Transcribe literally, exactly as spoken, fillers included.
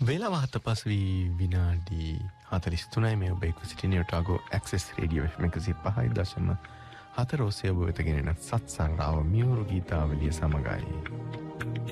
වේලාව හත පස් වී විනාඩි හතළිස් තුනයි මේ ඔබ එක්ව සිටින Otago access radio F M එකසිය පහයි දශම හතර ඔස්සේ ඔබ වෙත ගෙනෙන සත්සංගාව මියුරු ගීතාවලිය සමගයි.